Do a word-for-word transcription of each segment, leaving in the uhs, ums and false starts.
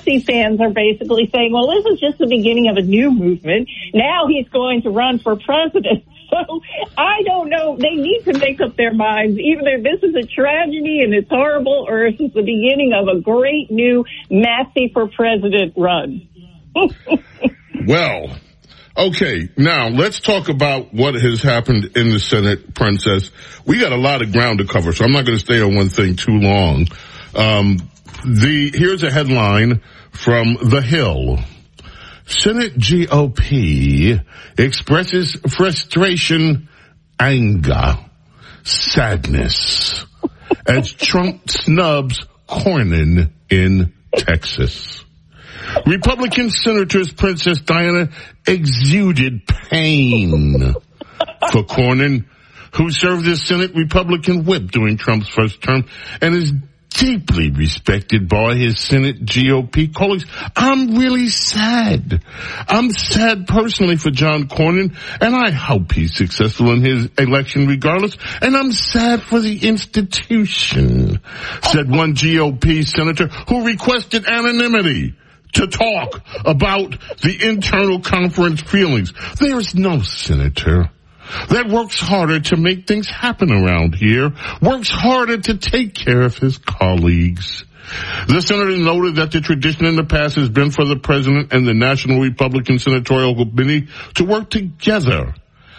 Nazi fans are basically saying, well, this is just the beginning of a new movement. Now he's going to run for president. So I don't know. They need to make up their minds. Either this is a tragedy and it's horrible, or this is the beginning of a great new Nazi for president run. Well, okay, now let's talk about what has happened in the Senate, Princess. We got a lot of ground to cover, so I'm not going to stay on one thing too long. Um, the here's a headline from The Hill. Senate G O P expresses frustration, anger, sadness as Trump snubs Cornyn in Texas. Republican Senators Princess Diana exuded pain for Cornyn, who served as Senate Republican whip during Trump's first term and is deeply respected by his Senate G O P colleagues. I'm really sad. I'm sad personally for John Cornyn, and I hope he's successful in his election regardless. And I'm sad for the institution, said one G O P senator who requested anonymity to talk about the internal conference feelings. There's no senator that works harder to make things happen around here, works harder to take care of his colleagues. The senator noted that the tradition in the past has been for the president and the National Republican Senatorial Committee to work together.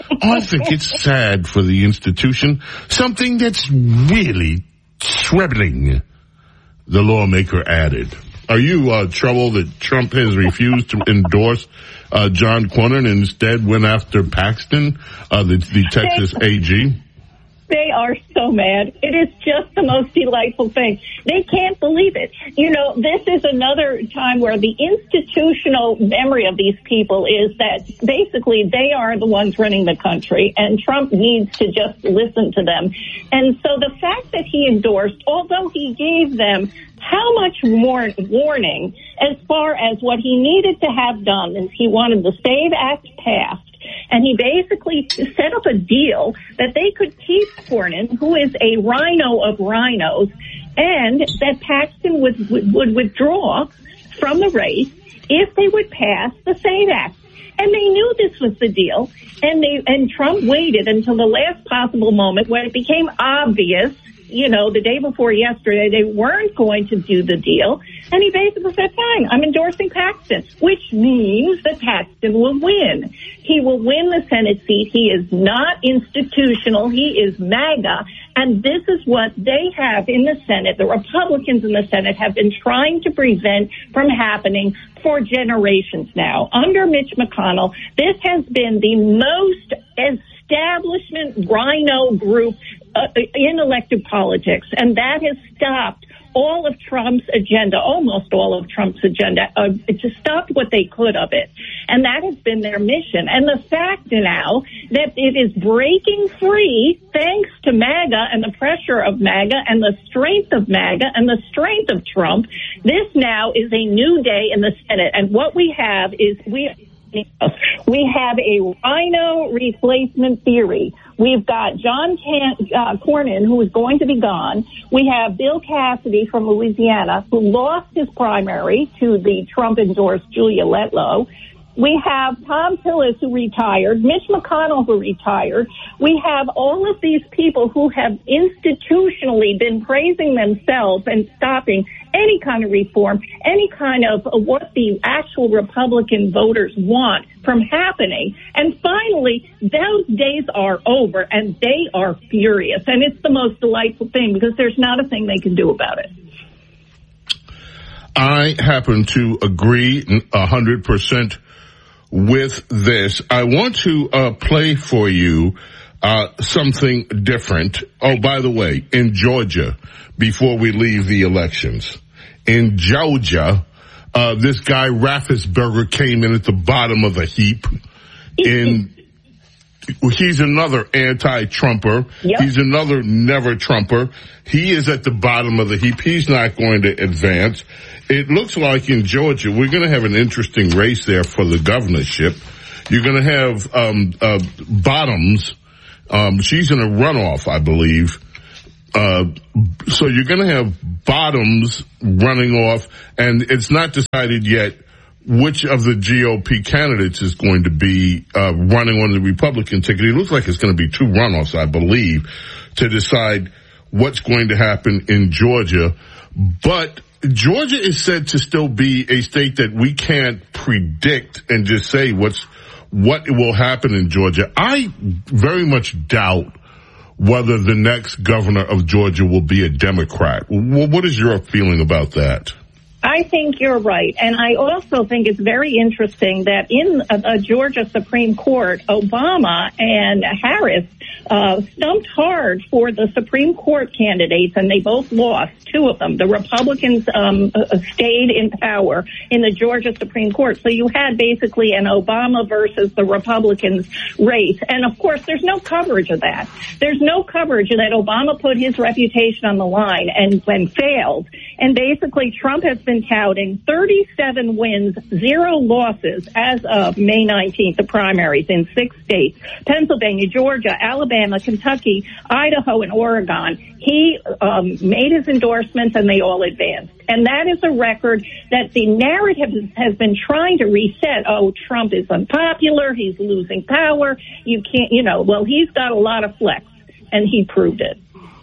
I think it's sad for the institution, something that's really troubling, the lawmaker added. Are you uh, troubled that Trump has refused to endorse uh, John Cornyn and instead went after Paxton, uh, the, the Texas A G? They are so mad. It is just the most delightful thing. They can't believe it. You know, this is another time where the institutional memory of these people is that basically they are the ones running the country, and Trump needs to just listen to them. And so the fact that he endorsed, although he gave them how much more warning as far as what he needed to have done, is he wanted the SAVE Act passed. And he basically set up a deal that they could keep Cornyn, who is a rhino of rhinos, and that Paxton would, would, would withdraw from the race if they would pass the SAVE Act. And they knew this was the deal, and they and Trump waited until the last possible moment when it became obvious, you know, the day before yesterday, they weren't going to do the deal. And he basically said, fine, I'm endorsing Paxton, which means that Paxton will win. He will win the Senate seat. He is not institutional. He is MAGA. And this is what they have in the Senate. The Republicans in the Senate have been trying to prevent from happening for generations now. Under Mitch McConnell, this has been the most establishment rhino group uh, in elected politics, and that has stopped all of Trump's agenda, almost all of Trump's agenda, uh, to stop what they could of it. And that has been their mission. And the fact now that it is breaking free thanks to MAGA and the pressure of MAGA and the strength of MAGA and the strength of Trump, this now is a new day in the Senate. And what we have is we... We have a rhino replacement theory. We've got John Can- uh, Cornyn, who is going to be gone. We have Bill Cassidy from Louisiana, who lost his primary to the Trump-endorsed Julia Letlow. We have Tom Tillis, who retired, Mitch McConnell, who retired. We have all of these people who have institutionally been praising themselves and stopping any kind of reform, any kind of what the actual Republican voters want from happening. And finally, those days are over, and they are furious. And it's the most delightful thing because there's not a thing they can do about it. I happen to agree one hundred percent with this. I want to uh, play for you uh, something different. Oh, by the way, in Georgia, before we leave the elections, in Georgia, uh, this guy Raffensperger came in at the bottom of the heap. In he's another anti-Trumper. Yep. He's another never-Trumper. He is at the bottom of the heap. He's not going to advance. It looks like in Georgia, we're going to have an interesting race there for the governorship. You're going to have um, uh, Bottoms. Um, she's in a runoff, I believe. Uh, so you're going to have Bottoms running off, and it's not decided yet which of the G O P candidates is going to be uh, running on the Republican ticket. It looks like it's going to be two runoffs, I believe, to decide what's going to happen in Georgia. But Georgia is said to still be a state that we can't predict and just say what's what will happen in Georgia. I very much doubt whether the next governor of Georgia will be a Democrat. What is your feeling about that? I think you're right. And I also think it's very interesting that in a, a Georgia Supreme Court, Obama and Harris uh, stumped hard for the Supreme Court candidates, and they both lost, two of them. The Republicans um, uh, stayed in power in the Georgia Supreme Court. So you had basically an Obama versus the Republicans race. And, of course, there's no coverage of that. There's no coverage that Obama put his reputation on the line and, and failed. And basically, Trump has been touting thirty-seven wins, zero losses as of May nineteenth, the primaries in six states: Pennsylvania, Georgia, Alabama, Kentucky, Idaho, and Oregon. He um, made his endorsements, and they all advanced. And that is a record that the narrative has been trying to reset. Oh, Trump is unpopular. He's losing power. You can't, you know, well, he's got a lot of flex, and he proved it.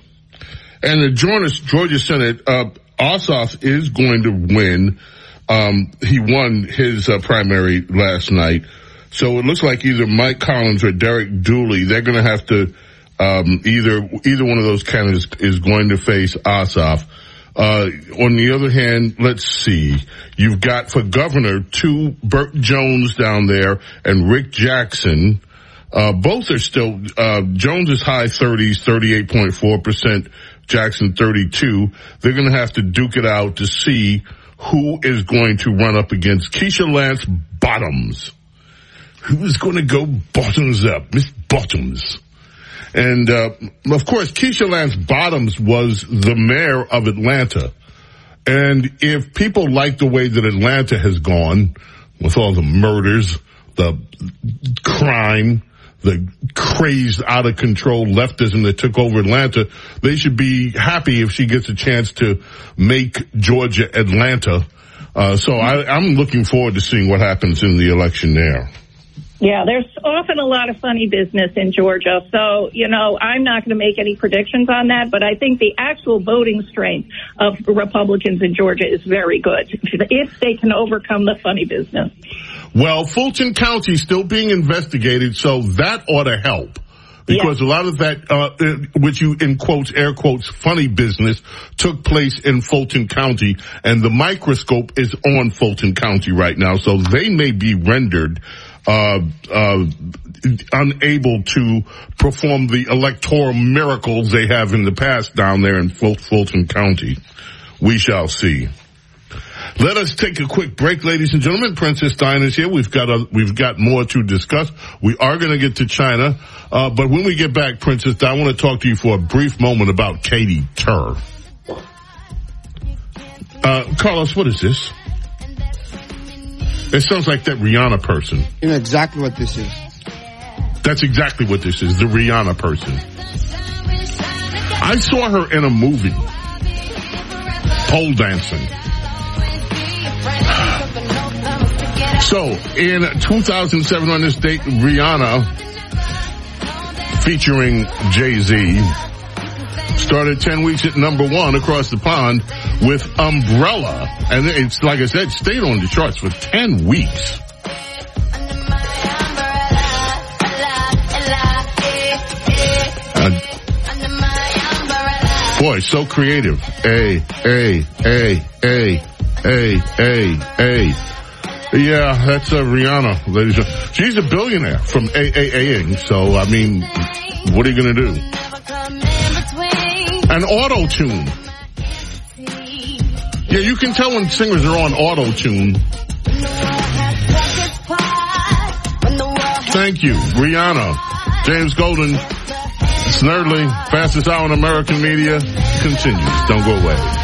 And the Georgia, Georgia Senate, uh, Ossoff is going to win. Um, he won his uh, primary last night. So it looks like either Mike Collins or Derek Dooley, they're going to have to, um, either, either one of those candidates is going to face Ossoff. Uh, on the other hand, let's see. You've got for governor two, Burt Jones down there and Rick Jackson. Uh, both are still, uh, Jones is high thirties, thirty-eight point four percent. Jackson thirty-two. They're going to have to duke it out to see who is going to run up against Keisha Lance Bottoms. Who is going to go bottoms up? Miss Bottoms. And, uh, of course, Keisha Lance Bottoms was the mayor of Atlanta. And if people like the way that Atlanta has gone with all the murders, the crime, the crazed, out of control leftism that took over Atlanta, they should be happy if she gets a chance to make Georgia Atlanta. Uh, so I, I'm looking forward to seeing what happens in the election there. Yeah, there's often a lot of funny business in Georgia. So, you know, I'm not going to make any predictions on that, but I think the actual voting strength of Republicans in Georgia is very good if they can overcome the funny business. Well, Fulton County is still being investigated, so that ought to help. Because yeah. a lot of that, uh, which you, in quotes, air quotes, funny business took place in Fulton County, and the microscope is on Fulton County right now, so they may be rendered uh, uh, unable to perform the electoral miracles they have in the past down there in Fulton County. We shall see. Let us take a quick break, ladies and gentlemen. Princess Diana's here. We've got a, we've got more to discuss. We are going to get to China, uh, but when we get back, Princess, I want to talk to you for a brief moment about Katie Tur. Uh, Carlos, what is this? It sounds like that Rihanna person. You know exactly what this is. That's exactly what this is, the Rihanna person. I saw her in a movie, pole dancing. So, in two thousand seven on this date, Rihanna, featuring Jay-Z, started ten weeks at number one across the pond with Umbrella. And it's, like I said, stayed on the charts for ten weeks. Uh, boy, so creative. A, A, A, A, A, A, A. Yeah, that's uh, Rihanna, ladies and gentlemen. She's a billionaire from AAAing, so, I mean, what are you going to do? An auto-tune. Yeah, you can tell when singers are on auto-tune. Thank you, Rihanna. James Golden, Snerdley, fastest hour in American media, continues. Don't go away.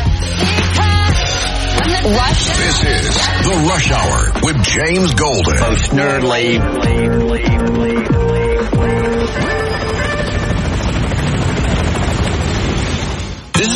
Rush. This is the Rush Hour with James Golden. Oh, Snerdley.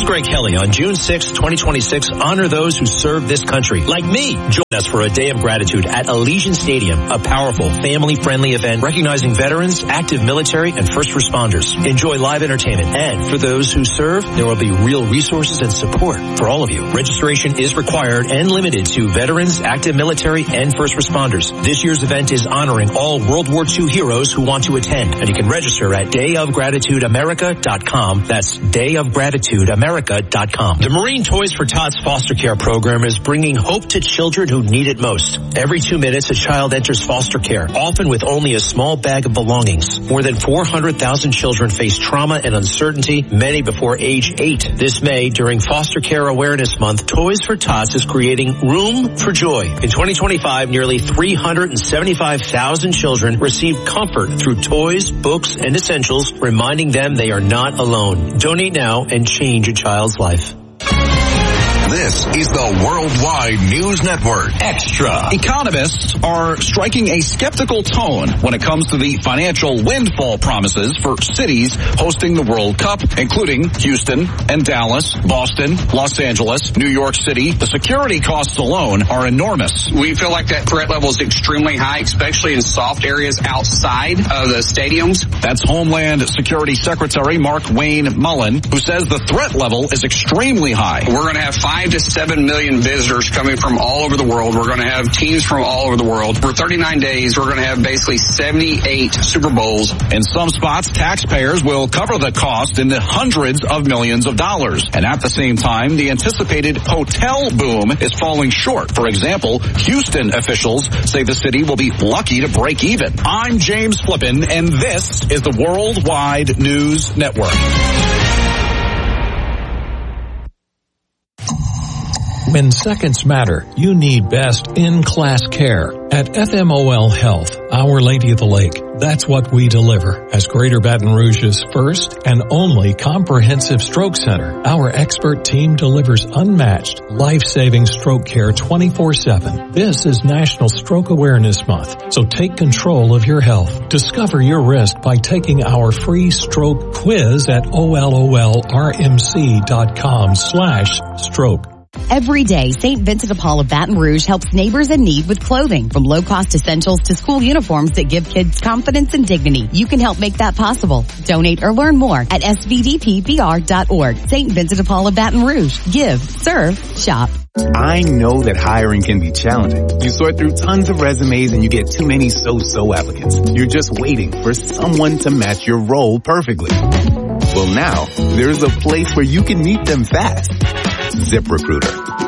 Greg Kelly. On June sixth, twenty twenty-six, honor those who serve this country, like me. Join us for a day of gratitude at Elysian Stadium, a powerful, family-friendly event recognizing veterans, active military, and first responders. Enjoy live entertainment, and for those who serve, there will be real resources and support for all of you. Registration is required and limited to veterans, active military, and first responders. This year's event is honoring all World War Two heroes who want to attend, and you can register at day of gratitude america dot com. That's day of gratitude america dot com. The Marine Toys for Tots foster care program is bringing hope to children who need it most. Every two minutes, a child enters foster care, often with only a small bag of belongings. More than four hundred thousand children face trauma and uncertainty, many before age eight. This May, during Foster Care Awareness Month, Toys for Tots is creating Room for Joy. In twenty twenty-five, nearly three hundred seventy-five thousand children received comfort through toys, books, and essentials, reminding them they are not alone. Donate now and change a child's life. This is the Worldwide News Network Extra. Economists are striking a skeptical tone when it comes to the financial windfall promises for cities hosting the World Cup, including Houston and Dallas, Boston, Los Angeles, New York City. The security costs alone are enormous. We feel like that threat level is extremely high, especially in soft areas outside of the stadiums. That's Homeland Security Secretary Mark Wayne Mullen, who says the threat level is extremely high. We're going to have five to seven million visitors coming from all over the world. We're going to have teams from all over the world. For thirty-nine days, we're going to have basically seventy-eight Super Bowls. In some spots, taxpayers will cover the cost in the hundreds of millions of dollars. And at the same time, the anticipated hotel boom is falling short. For example, Houston officials say the city will be lucky to break even. I'm James Flippin, and this is the Worldwide News Network. When seconds matter, you need best in-class care. At F M O L Health, Our Lady of the Lake, that's what we deliver. As Greater Baton Rouge's first and only comprehensive stroke center, our expert team delivers unmatched, life-saving stroke care twenty-four seven. This is National Stroke Awareness Month, so take control of your health. Discover your risk by taking our free stroke quiz at ololrmc.com slash stroke. Every day, Saint Vincent de Paul of Baton Rouge helps neighbors in need with clothing, from low-cost essentials to school uniforms that give kids confidence and dignity. You can help make that possible. Donate or learn more at s v d p b r dot org. Saint Vincent de Paul of Baton Rouge. Give, serve, shop. I know that hiring can be challenging. You sort through tons of resumes and you get too many so-so applicants. You're just waiting for someone to match your role perfectly. Well, now, there's a place where you can meet them fast. ZipRecruiter.